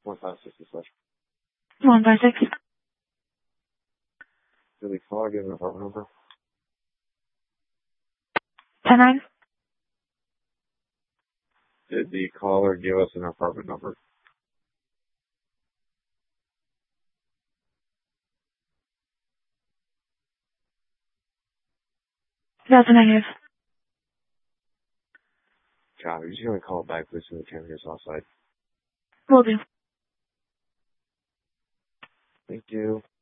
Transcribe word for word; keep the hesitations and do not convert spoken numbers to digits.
One five six slash. One five six. Did the caller give an apartment number? Ten nine. Did the caller give us an apartment number? That's a negative. God, are you just gonna call it back, please, when the camera's offside? Will do. Thank you.